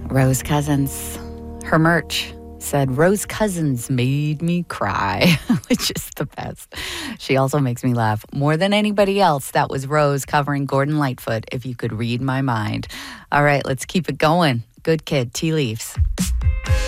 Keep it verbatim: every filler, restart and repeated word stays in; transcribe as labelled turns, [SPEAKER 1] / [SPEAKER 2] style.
[SPEAKER 1] Rose Cousins. Her merch said, Rose Cousins made me cry, which is the best. She also makes me laugh more than anybody else. That was Rose covering Gordon Lightfoot, If You Could Read My Mind. All right, let's keep it going. Good kid, tea leaves.